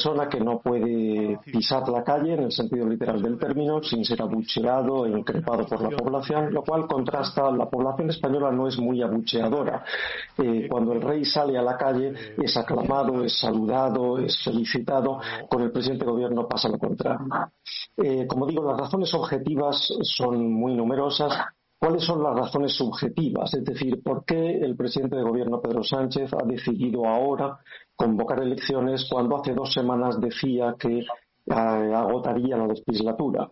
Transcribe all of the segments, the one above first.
persona que no puede pisar la calle en el sentido literal del término sin ser abucheado e increpado por la población, lo cual contrasta. La población española no es muy abucheadora. Cuando el rey sale a la calle es aclamado, es saludado, es felicitado. Con el presidente de gobierno pasa lo contrario. Como digo, las razones objetivas son muy numerosas. ¿Cuáles son las razones subjetivas? Es decir, ¿por qué el presidente de gobierno, Pedro Sánchez, ha decidido ahora convocar elecciones cuando hace 2 semanas decía que agotaría la legislatura?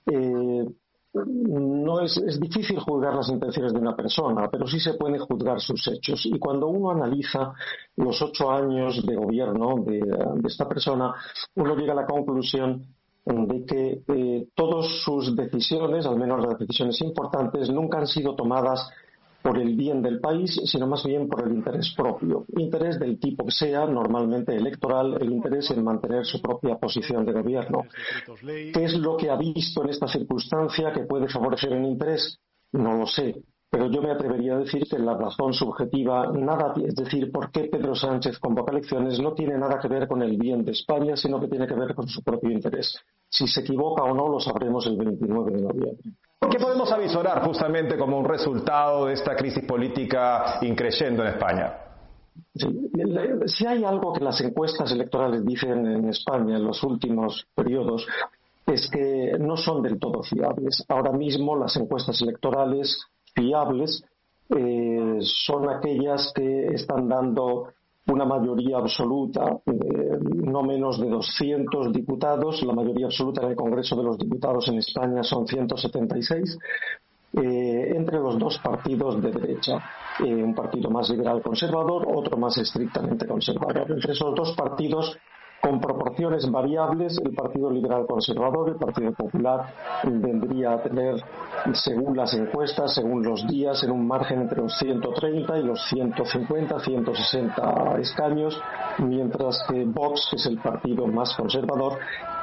No es difícil juzgar las intenciones de una persona, pero sí se puede juzgar sus hechos. Y cuando uno analiza los 8 años de gobierno de esta persona, uno llega a la conclusión de que todas sus decisiones, al menos las decisiones importantes, nunca han sido tomadas por el bien del país, sino más bien por el interés propio. Interés del tipo que sea, normalmente electoral, el interés en mantener su propia posición de gobierno. ¿Qué es lo que ha visto en esta circunstancia que puede favorecer el interés? No lo sé. Pero yo me atrevería a decir que la razón subjetiva, es decir, por qué Pedro Sánchez convoca elecciones, no tiene nada que ver con el bien de España, sino que tiene que ver con su propio interés. Si se equivoca o no, lo sabremos el 29 de noviembre. ¿Qué podemos avisorar justamente como un resultado de esta crisis política increyendo en España? Sí, si hay algo que las encuestas electorales dicen en España en los últimos periodos, es que no son del todo fiables. Ahora mismo las encuestas electorales fiables son aquellas que están dando una mayoría absoluta, no menos de 200 diputados. La mayoría absoluta en el Congreso de los Diputados en España son 176, entre los 2 partidos de derecha, un partido más liberal conservador, otro más estrictamente conservador. Entre esos 2 partidos, con proporciones variables, el Partido Liberal Conservador, el Partido Popular, vendría a tener, según las encuestas, según los días, en un margen entre los 130 y los 150, 160 escaños, mientras que Vox, que es el partido más conservador,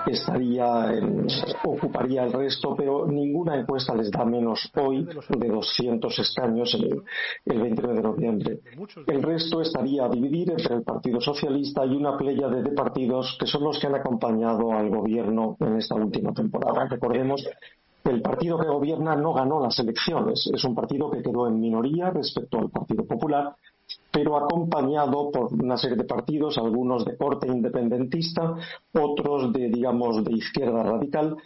ocuparía el resto, pero ninguna encuesta les da menos hoy de 200 escaños el 29 de noviembre. El resto estaría a dividir entre el Partido Socialista y una pléyade de partidos que son los que han acompañado al gobierno en esta última temporada. Recordemos que el partido que gobierna no ganó las elecciones, es un partido que quedó en minoría respecto al Partido Popular, pero acompañado por una serie de partidos, algunos de corte independentista, otros de izquierda radical,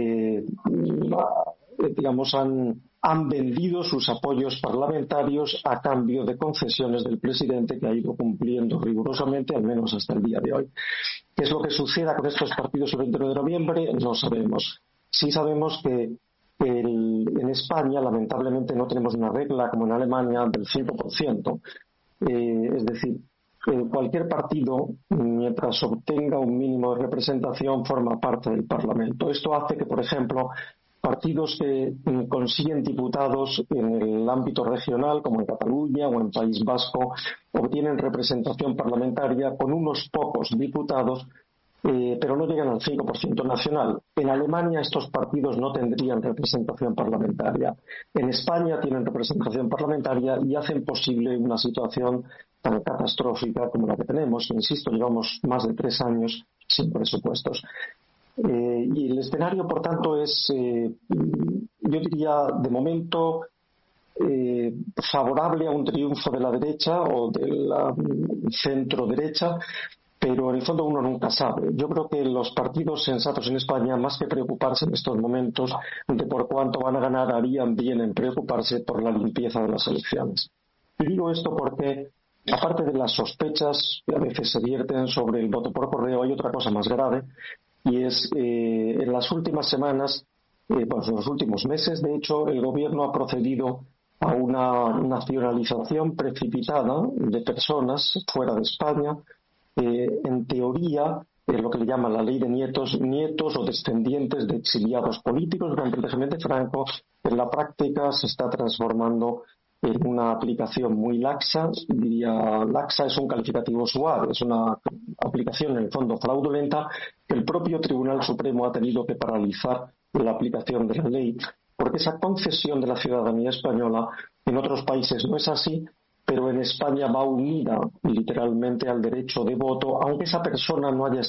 han vendido sus apoyos parlamentarios a cambio de concesiones del presidente, que ha ido cumpliendo rigurosamente, al menos hasta el día de hoy. ¿Qué es lo que suceda con estos partidos el 29 de noviembre? No sabemos. Sí sabemos que en España, lamentablemente, no tenemos una regla como en Alemania del 5%. Es decir, cualquier partido, mientras obtenga un mínimo de representación, forma parte del Parlamento. Esto hace que, por ejemplo, partidos que consiguen diputados en el ámbito regional, como en Cataluña o en País Vasco, obtienen representación parlamentaria con unos pocos diputados, pero no llegan al 5% nacional. En Alemania estos partidos no tendrían representación parlamentaria. En España tienen representación parlamentaria y hacen posible una situación tan catastrófica como la que tenemos. Insisto, llevamos más de 3 años sin presupuestos. Y el escenario, por tanto, es, yo diría, de momento, favorable a un triunfo de la derecha o de la centro-derecha, pero en el fondo uno nunca sabe. Yo creo que los partidos sensatos en España, más que preocuparse en estos momentos de por cuánto van a ganar, harían bien en preocuparse por la limpieza de las elecciones. Y digo esto porque, aparte de las sospechas que a veces se vierten sobre el voto por correo, hay otra cosa más grave, y es en las últimas semanas, en los últimos meses, de hecho, el gobierno ha procedido a una nacionalización precipitada de personas fuera de España. En teoría, lo que le llaman la ley de nietos o descendientes de exiliados políticos durante el régimen de Franco. En la práctica se está transformando en una aplicación muy laxa. Diría, laxa es un calificativo suave, es una aplicación en el fondo fraudulenta, que el propio Tribunal Supremo ha tenido que paralizar la aplicación de la ley, porque esa concesión de la ciudadanía española en otros países no es así, pero en España va unida literalmente al derecho de voto, aunque esa persona no haya estado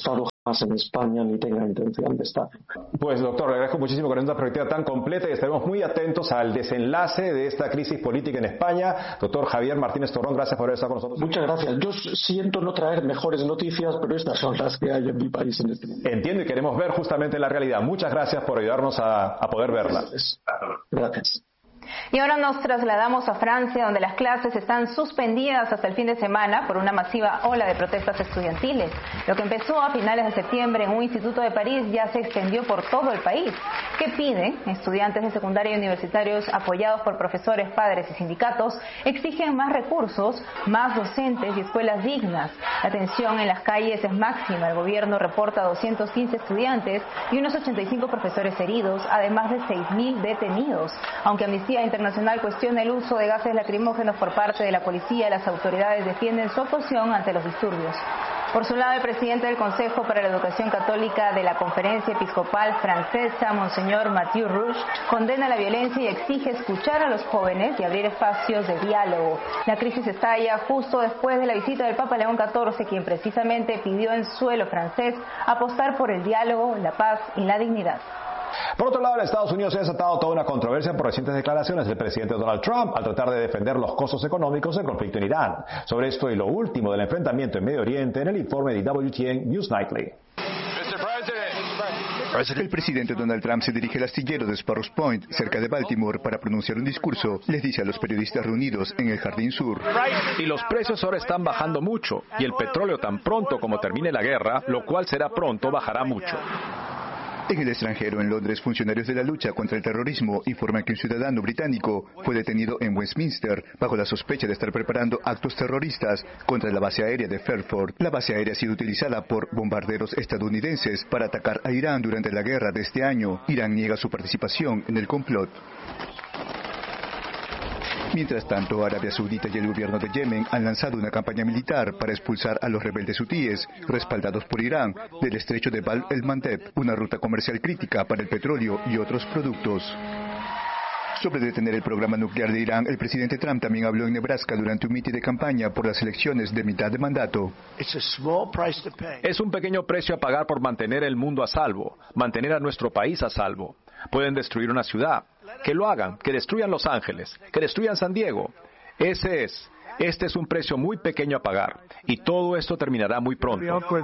más en España ni tenga intención de estar. Pues doctor, le agradezco muchísimo con esta perspectiva tan completa y estaremos muy atentos al desenlace de esta crisis política en España. Doctor Javier Martínez Torrón, gracias por haber estado con nosotros. Muchas gracias. Yo siento no traer mejores noticias, pero estas son las que hay en mi país en este momento. Entiendo y queremos ver justamente la realidad. Muchas gracias por ayudarnos a poder verla. Gracias. Y ahora nos trasladamos a Francia, donde las clases están suspendidas hasta el fin de semana por una masiva ola de protestas estudiantiles. Lo que empezó a finales de septiembre en un instituto de París ya se extendió por todo el país. ¿Qué piden? Estudiantes de secundaria y universitarios, apoyados por profesores, padres y sindicatos, exigen más recursos, más docentes y escuelas dignas. La tensión en las calles es máxima. El gobierno reporta 215 estudiantes y unos 85 profesores heridos, además de 6.000 detenidos. Aunque Amnistía Internacional cuestiona el uso de gases lacrimógenos por parte de la policía, las autoridades defienden su oposición ante los disturbios. Por su lado, el presidente del Consejo para la Educación Católica de la Conferencia Episcopal Francesa, Monseñor Mathieu Rouge, condena la violencia y exige escuchar a los jóvenes y abrir espacios de diálogo. La crisis estalla justo después de la visita del Papa León XIV, quien precisamente pidió en suelo francés apostar por el diálogo, la paz y la dignidad. Por otro lado, en Estados Unidos se ha desatado toda una controversia por recientes declaraciones del presidente Donald Trump al tratar de defender los costos económicos del conflicto en Irán. Sobre esto y lo último del enfrentamiento en Medio Oriente en el informe de WTN News Nightly. El presidente Donald Trump se dirige al astillero de Sparrows Point, cerca de Baltimore, para pronunciar un discurso. Les dice a los periodistas reunidos en el Jardín Sur. Y los precios ahora están bajando mucho, y el petróleo tan pronto como termine la guerra, lo cual será pronto, bajará mucho. En el extranjero, en Londres, funcionarios de la lucha contra el terrorismo informan que un ciudadano británico fue detenido en Westminster bajo la sospecha de estar preparando actos terroristas contra la base aérea de Fairford. La base aérea ha sido utilizada por bombarderos estadounidenses para atacar a Irán durante la guerra de este año. Irán niega su participación en el complot. Mientras tanto, Arabia Saudita y el gobierno de Yemen han lanzado una campaña militar para expulsar a los rebeldes hutíes, respaldados por Irán, del estrecho de Bab el-Mandeb, una ruta comercial crítica para el petróleo y otros productos. Sobre detener el programa nuclear de Irán, el presidente Trump también habló en Nebraska durante un mitin de campaña por las elecciones de mitad de mandato. Es un pequeño precio a pagar por mantener el mundo a salvo, mantener a nuestro país a salvo. Pueden destruir una ciudad. Que lo hagan, que destruyan Los Ángeles, que destruyan San Diego. Este es un precio muy pequeño a pagar, y todo esto terminará muy pronto.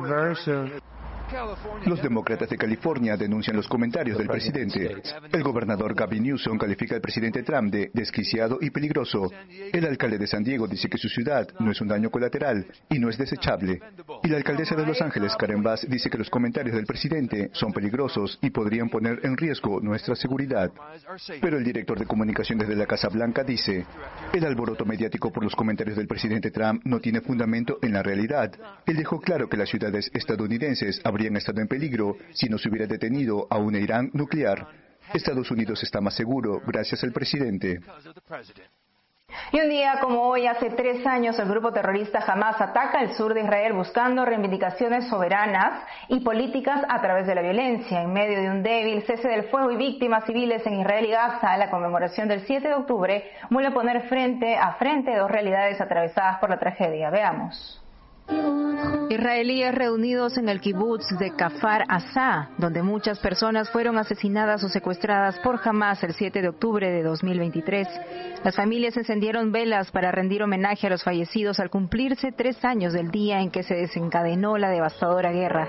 Los demócratas de California denuncian los comentarios del presidente. El gobernador Gavin Newsom califica al presidente Trump de desquiciado y peligroso. El alcalde de San Diego dice que su ciudad no es un daño colateral y no es desechable. Y la alcaldesa de Los Ángeles, Karen Bass, dice que los comentarios del presidente son peligrosos y podrían poner en riesgo nuestra seguridad. Pero el director de comunicaciones de la Casa Blanca dice: el alboroto mediático por los comentarios del presidente Trump no tiene fundamento en la realidad. Él dejó claro que las ciudades estadounidenses habrían estado en peligro si no se hubiera detenido a un Irán nuclear. Estados Unidos está más seguro gracias al presidente. Y un día como hoy, hace 3 años, el grupo terrorista Hamas ataca el sur de Israel buscando reivindicaciones soberanas y políticas a través de la violencia. En medio de un débil cese del fuego y víctimas civiles en Israel y Gaza, la conmemoración del 7 de octubre vuelve a poner frente a frente dos realidades atravesadas por la tragedia. Veamos. Israelíes reunidos en el kibutz de Kfar Aza, donde muchas personas fueron asesinadas o secuestradas por Hamas el 7 de octubre de 2023. Las familias encendieron velas para rendir homenaje a los fallecidos al cumplirse 3 años del día en que se desencadenó la devastadora guerra.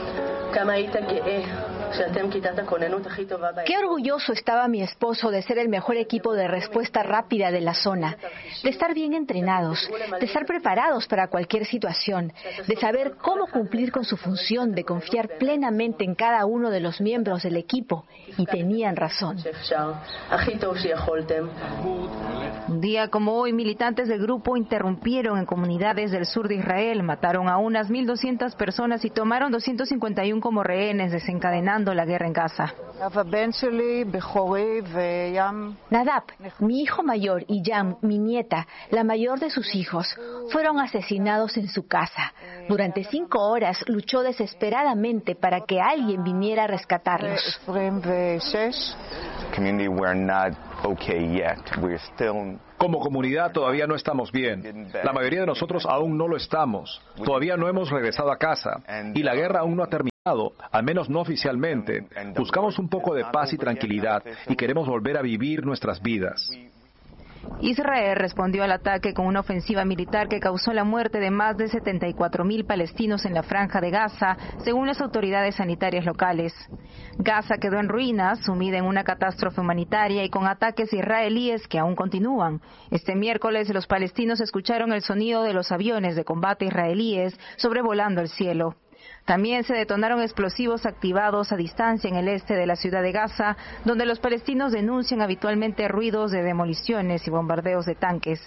Qué orgulloso estaba mi esposo de ser el mejor equipo de respuesta rápida de la zona, de estar bien entrenados, de estar preparados para cualquier situación, de saber cómo cumplir con su función, de confiar plenamente en cada uno de los miembros del equipo. Y tenían razón. Un día como hoy, militantes del grupo interrumpieron en comunidades del sur de Israel, mataron a unas 1.200 personas y tomaron 251 como rehenes, desencadenando la guerra en Gaza. Nadab, mi hijo mayor, y Yam, mi nieta, la mayor de sus hijos, fueron asesinados en su casa. Durante 5 horas luchó desesperadamente para que alguien viniera a rescatarlos. Como comunidad todavía no estamos bien. La mayoría de nosotros aún no lo estamos. Todavía no hemos regresado a casa. Y la guerra aún no ha terminado, al menos no oficialmente. Buscamos un poco de paz y tranquilidad y queremos volver a vivir nuestras vidas. Israel respondió al ataque con una ofensiva militar que causó la muerte de más de 74.000 palestinos en la franja de Gaza, según las autoridades sanitarias locales. Gaza quedó en ruinas, sumida en una catástrofe humanitaria y con ataques israelíes que aún continúan. Este miércoles los palestinos escucharon el sonido de los aviones de combate israelíes sobrevolando el cielo. También se detonaron explosivos activados a distancia en el este de la ciudad de Gaza, donde los palestinos denuncian habitualmente ruidos de demoliciones y bombardeos de tanques.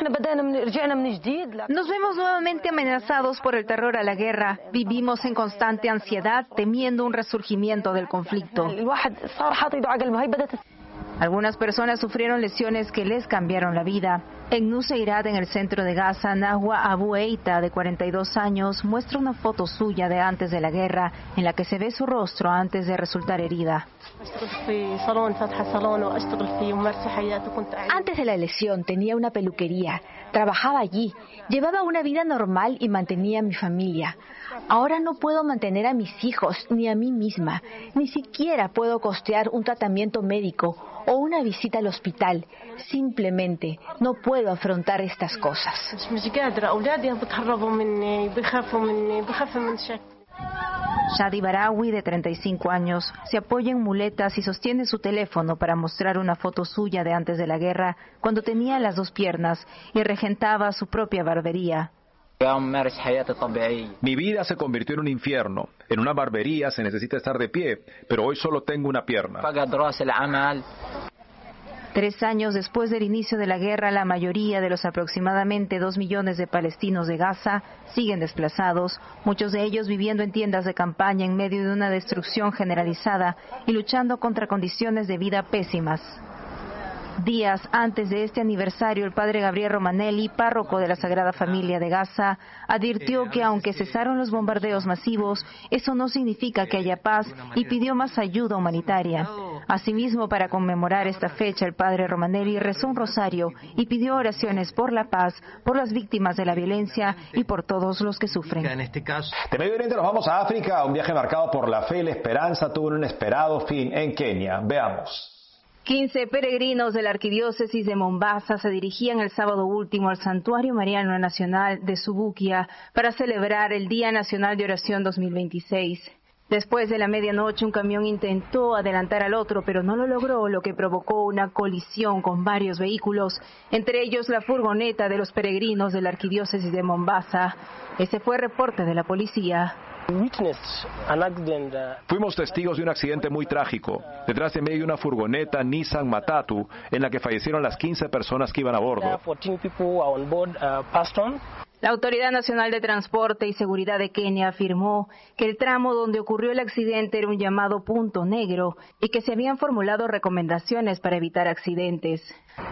Nos vemos nuevamente amenazados por el terror a la guerra. Vivimos en constante ansiedad, temiendo un resurgimiento del conflicto. Algunas personas sufrieron lesiones que les cambiaron la vida. En Nuseirat, en el centro de Gaza, Nahwa Abu Eita, de 42 años, muestra una foto suya de antes de la guerra, en la que se ve su rostro antes de resultar herida. Antes de la lesión tenía una peluquería, trabajaba allí, llevaba una vida normal y mantenía a mi familia. Ahora no puedo mantener a mis hijos ni a mí misma, ni siquiera puedo costear un tratamiento médico o una visita al hospital. Simplemente no puedo afrontar estas cosas. Shadi Barawi, de 35 años, se apoya en muletas y sostiene su teléfono para mostrar una foto suya de antes de la guerra, cuando tenía las dos piernas y regentaba su propia barbería. Mi vida se convirtió en un infierno. En una barbería se necesita estar de pie, pero hoy solo tengo una pierna. 3 años después del inicio de la guerra, la mayoría de los aproximadamente 2 millones de palestinos de Gaza siguen desplazados, muchos de ellos viviendo en tiendas de campaña en medio de una destrucción generalizada y luchando contra condiciones de vida pésimas. Días antes de este aniversario, el padre Gabriel Romanelli, párroco de la Sagrada Familia de Gaza, advirtió que aunque cesaron los bombardeos masivos, eso no significa que haya paz y pidió más ayuda humanitaria. Asimismo, para conmemorar esta fecha, el padre Romanelli rezó un rosario y pidió oraciones por la paz, por las víctimas de la violencia y por todos los que sufren. De Medio Oriente nos vamos a África. Un viaje marcado por la fe y la esperanza tuvo un inesperado fin en Kenia. Veamos. 15 peregrinos de la arquidiócesis de Mombasa se dirigían el sábado último al Santuario Mariano Nacional de Subukia para celebrar el Día Nacional de Oración 2026. Después de la medianoche, un camión intentó adelantar al otro, pero no lo logró, lo que provocó una colisión con varios vehículos, entre ellos la furgoneta de los peregrinos de la arquidiócesis de Mombasa. Ese fue el reporte de la policía. Fuimos testigos de un accidente muy trágico. Detrás de mí hay una furgoneta Nissan Matatu en la que fallecieron las 15 personas que iban a bordo. La Autoridad Nacional de Transporte y Seguridad de Kenia afirmó que el tramo donde ocurrió el accidente era un llamado punto negro y que se habían formulado recomendaciones para evitar accidentes.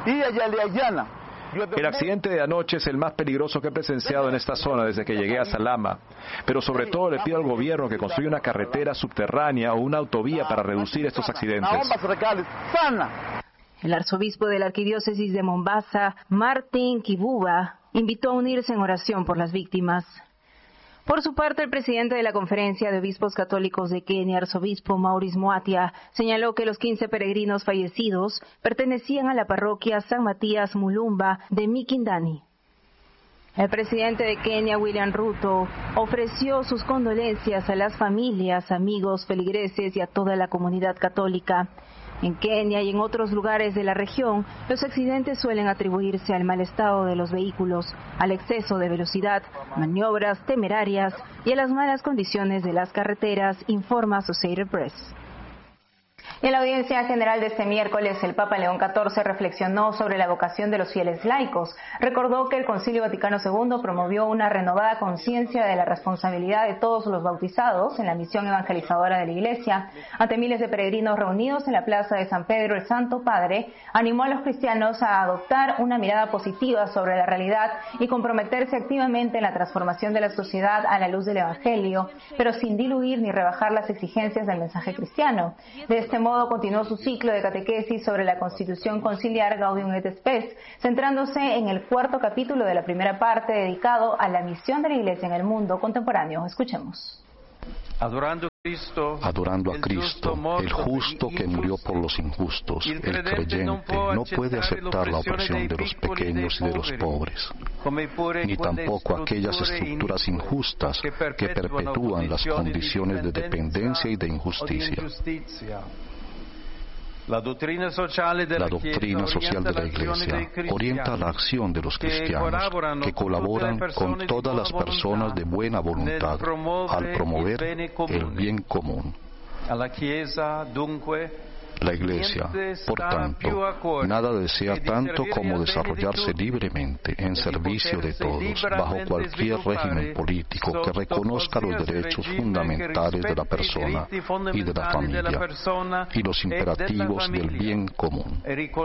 El accidente de anoche es el más peligroso que he presenciado en esta zona desde que llegué a Salama, pero sobre todo le pido al gobierno que construya una carretera subterránea o una autovía para reducir estos accidentes. El arzobispo de la arquidiócesis de Mombasa, Martin Kibuba, invitó a unirse en oración por las víctimas. Por su parte, el presidente de la Conferencia de Obispos Católicos de Kenia, arzobispo Maurice Muatia, señaló que los 15 peregrinos fallecidos pertenecían a la parroquia San Matías Mulumba de Mikindani. El presidente de Kenia, William Ruto, ofreció sus condolencias a las familias, amigos, feligreses y a toda la comunidad católica. En Kenia y en otros lugares de la región, los accidentes suelen atribuirse al mal estado de los vehículos, al exceso de velocidad, maniobras temerarias y a las malas condiciones de las carreteras, informa Associated Press. En la audiencia general de este miércoles, el Papa León XIV reflexionó sobre la vocación de los fieles laicos. Recordó que el Concilio Vaticano II promovió una renovada conciencia de la responsabilidad de todos los bautizados en la misión evangelizadora de la Iglesia. Ante miles de peregrinos reunidos en la plaza de San Pedro, el Santo Padre animó a los cristianos a adoptar una mirada positiva sobre la realidad y comprometerse activamente en la transformación de la sociedad a la luz del Evangelio, pero sin diluir ni rebajar las exigencias del mensaje cristiano. De este modo continuó su ciclo de catequesis sobre la Constitución Conciliar Gaudium et Spes, centrándose en el 4º capítulo de la primera parte dedicado a la misión de la Iglesia en el mundo contemporáneo. Escuchemos. Adorando a Cristo, el justo que murió por los injustos, el creyente no puede aceptar la opresión de los pequeños y de los pobres, ni tampoco aquellas estructuras injustas que perpetúan las condiciones de dependencia y de injusticia. La doctrina social de la Iglesia orienta la acción de los cristianos que colaboran con todas las personas de buena voluntad al promover el bien común. La Iglesia, por tanto, nada desea tanto como desarrollarse libremente en servicio de todos, bajo cualquier régimen político que reconozca los derechos fundamentales de la persona y de la familia y los imperativos del bien común.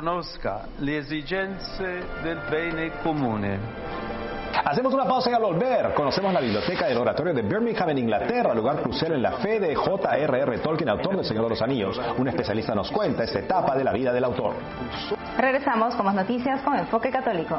Hacemos una pausa y al volver conocemos la biblioteca del Oratorio de Birmingham en Inglaterra, lugar crucial en la fe de J.R.R. Tolkien, autor del Señor de los Anillos. Un especialista nos cuenta esta etapa de la vida del autor. Regresamos con más noticias con Enfoque Católico.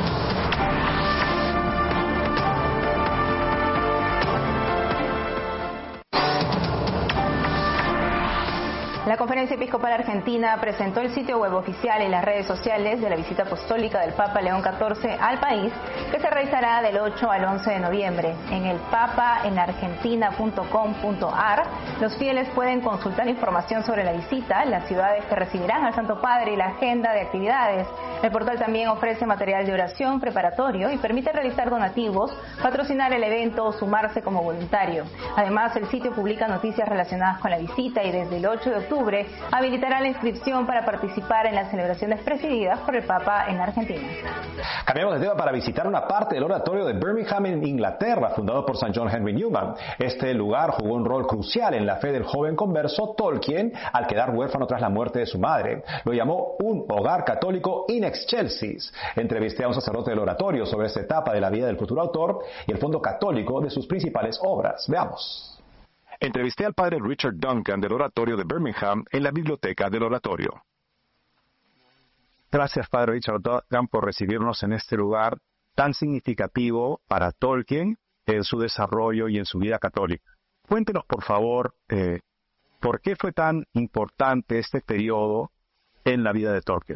La Conferencia Episcopal Argentina presentó el sitio web oficial y las redes sociales de la visita apostólica del Papa León XIV al país, que se realizará del 8 al 11 de noviembre. En el papaenargentina.com.ar, los fieles pueden consultar información sobre la visita, las ciudades que recibirán al Santo Padre y la agenda de actividades. El portal también ofrece material de oración preparatorio y permite realizar donativos, patrocinar el evento o sumarse como voluntario. Además, el sitio publica noticias relacionadas con la visita y desde el 8 de octubre habilitará la inscripción para participar en las celebraciones presididas por el Papa en Argentina. Cambiamos de tema para visitar una parte del oratorio de Birmingham en Inglaterra, fundado por St. John Henry Newman. Este lugar jugó un rol crucial en la fe del joven converso Tolkien al quedar huérfano tras la muerte de su madre. Lo llamó un hogar católico in excelsis. Entrevisté a un sacerdote del oratorio sobre esta etapa de la vida del futuro autor y el fondo católico de sus principales obras. Veamos. Entrevisté al padre Richard Duncan del Oratorio de Birmingham en la biblioteca del Oratorio. Gracias, padre Richard Duncan, por recibirnos en este lugar tan significativo para Tolkien en su desarrollo y en su vida católica. Cuéntenos, por favor, por qué fue tan importante este periodo en la vida de Tolkien.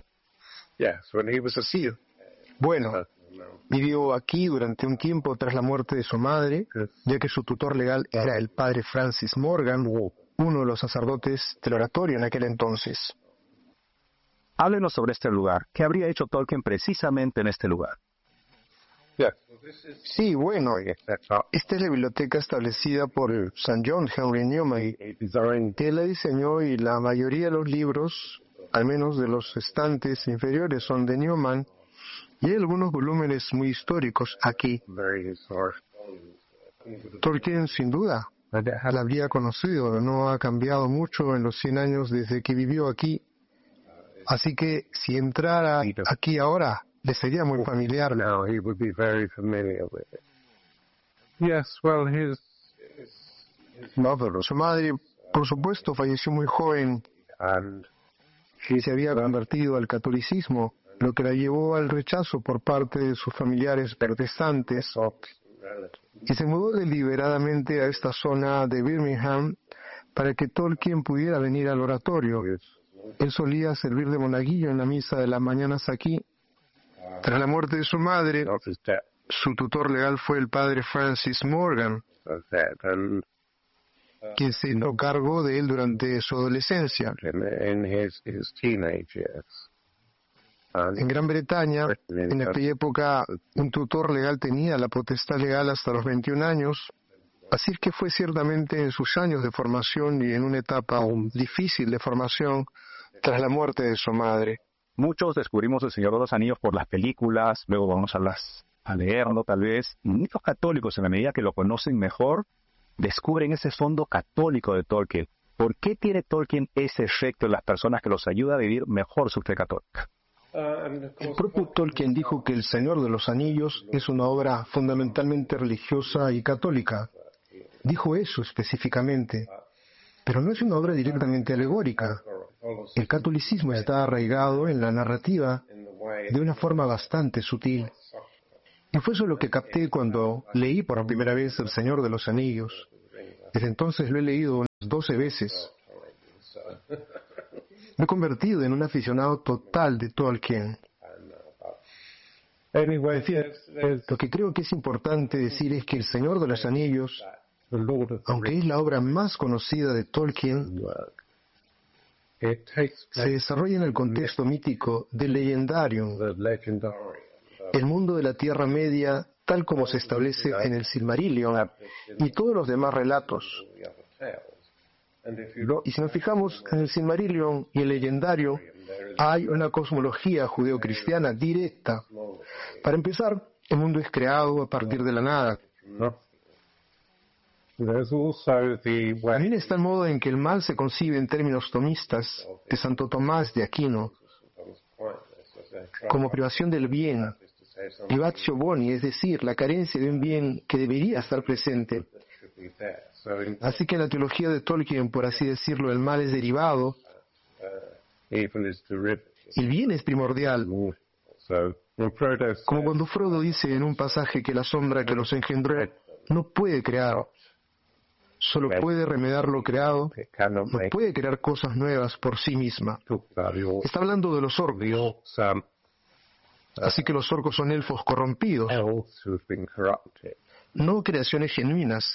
Bueno, vivió aquí durante un tiempo tras la muerte de su madre, ya que su tutor legal era el padre Francis Morgan, uno de los sacerdotes del oratorio en aquel entonces. Háblenos sobre este lugar. ¿Qué habría hecho Tolkien precisamente en este lugar? Sí, bueno, esta es la biblioteca establecida por St. John Henry Newman, que la diseñó, y la mayoría de los libros, al menos de los estantes inferiores, son de Newman. Y hay algunos volúmenes muy históricos aquí. Tolkien, sin duda, la habría conocido. No ha cambiado mucho en los 100 años desde que vivió aquí. Así que si entrara aquí ahora, le sería muy familiar. No, pero su madre, por supuesto, falleció muy joven y se había convertido al catolicismo, lo que la llevó al rechazo por parte de sus familiares protestantes, y se mudó deliberadamente a esta zona de Birmingham para que Tolkien pudiera venir al oratorio. Él solía servir de monaguillo en la misa de las mañanas aquí. Tras la muerte de su madre, su tutor legal fue el padre Francis Morgan, quien se hizo cargo de él durante su adolescencia. En Gran Bretaña, en aquella época, un tutor legal tenía la potestad legal hasta los 21 años, así que fue ciertamente en sus años de formación y en una etapa difícil de formación tras la muerte de su madre. Muchos descubrimos El Señor de los Anillos por las películas, luego vamos a leerlo tal vez, y muchos católicos, en la medida que lo conocen mejor, descubren ese fondo católico de Tolkien. ¿Por qué tiene Tolkien ese efecto en las personas que los ayuda a vivir mejor su fe católica? El propio Tolkien dijo que El Señor de los Anillos es una obra fundamentalmente religiosa y católica. Dijo eso específicamente. Pero no es una obra directamente alegórica. El catolicismo está arraigado en la narrativa de una forma bastante sutil. Y fue eso lo que capté cuando leí por primera vez El Señor de los Anillos. Desde entonces lo he leído unas 12 veces. Me he convertido en un aficionado total de Tolkien. Lo que creo que es importante decir es que El Señor de los Anillos, aunque es la obra más conocida de Tolkien, se desarrolla en el contexto mítico del Legendarium, el mundo de la Tierra Media tal como se establece en el Silmarillion y todos los demás relatos. Y si nos fijamos en el Silmarillion y el Legendario, hay una cosmología judeocristiana directa. Para empezar, el mundo es creado a partir de la nada. También está el modo en que el mal se concibe en términos tomistas de Santo Tomás de Aquino, como privación del bien, privatio boni, es decir, la carencia de un bien que debería estar presente. Así que en la teología de Tolkien, por así decirlo, el mal es derivado, el bien es primordial. Como cuando Frodo dice en un pasaje que la sombra que los engendró no puede crear, solo puede remediar lo creado, no puede crear cosas nuevas por sí misma. Está hablando de los orcos. Así que los orcos son elfos corrompidos, no creaciones genuinas.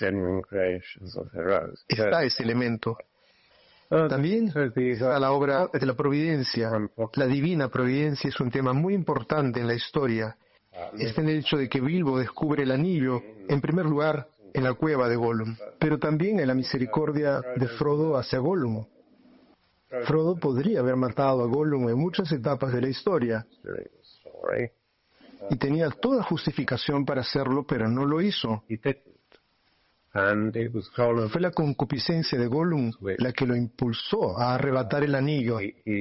Está ese elemento. También está la obra de la providencia. La divina providencia es un tema muy importante en la historia. Está en el hecho de que Bilbo descubre el anillo, en primer lugar, en la cueva de Gollum, pero también en la misericordia de Frodo hacia Gollum. Frodo podría haber matado a Gollum en muchas etapas de la historia, y tenía toda justificación para hacerlo, pero no lo hizo. Fue la concupiscencia de Gollum la que lo impulsó a arrebatar el anillo,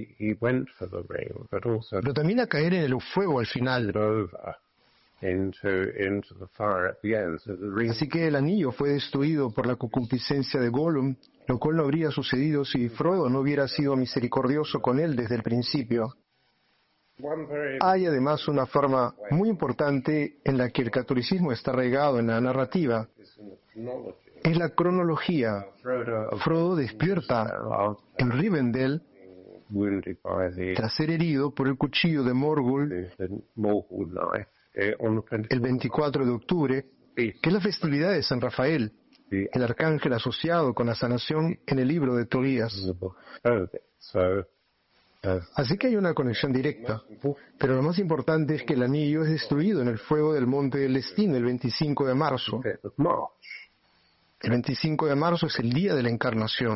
pero también a caer en el fuego al final. Así que el anillo fue destruido por la concupiscencia de Gollum, lo cual no habría sucedido si Frodo no hubiera sido misericordioso con él desde el principio. Hay además una forma muy importante en la que el catolicismo está arraigado en la narrativa. Es la cronología. Frodo despierta en Rivendell tras ser herido por el cuchillo de Morgul el 24 de octubre, que es la festividad de San Rafael, el arcángel asociado con la sanación en el libro de Tobías. Así que hay una conexión directa, pero lo más importante es que el anillo es destruido en el fuego del monte del destino el 25 de marzo. El 25 de marzo es el día de la encarnación.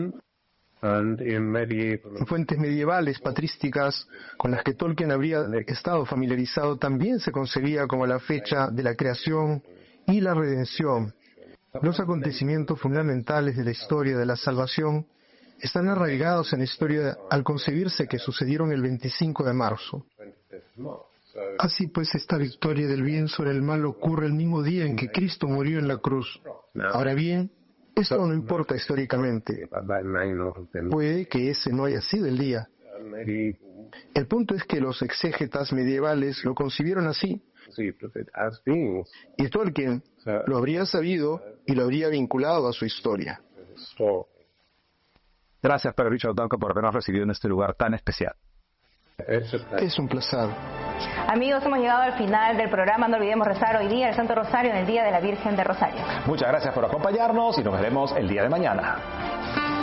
En fuentes medievales, patrísticas, con las que Tolkien habría estado familiarizado, también se concebía como la fecha de la creación y la redención. Los acontecimientos fundamentales de la historia de la salvación están arraigados en la historia al concebirse que sucedieron el 25 de marzo. Así pues, esta victoria del bien sobre el mal ocurre el mismo día en que Cristo murió en la cruz. Ahora bien, esto no importa históricamente. Puede que ese no haya sido el día. El punto es que los exégetas medievales lo concibieron así. Y Tolkien lo habría sabido y lo habría vinculado a su historia. Gracias, Padre Richard Duncan, por habernos recibido en este lugar tan especial. Es un placer. Amigos, hemos llegado al final del programa. No olvidemos rezar hoy día el Santo Rosario en el Día de la Virgen de Rosario. Muchas gracias por acompañarnos y nos veremos el día de mañana.